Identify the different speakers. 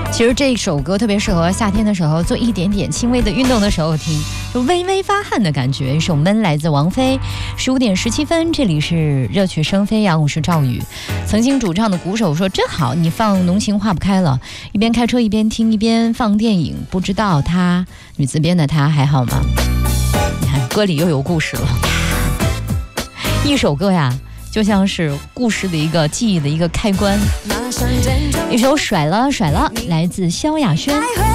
Speaker 1: 其实这首歌特别适合夏天的时候做一点点轻微的运动的时候听，就微微发汗的感觉。一首《闷》来自王菲。15点17分，这里是热曲生飞扬，我是赵宇。曾经主唱的鼓手说：“真好，你放浓情化不开了，一边开车一边听，一边放电影。不知道他女字边的他还好吗？”你看歌里又有故事了。一首歌呀，就像是故事的一个记忆的一个开关。一首甩了甩了，来自萧亚轩。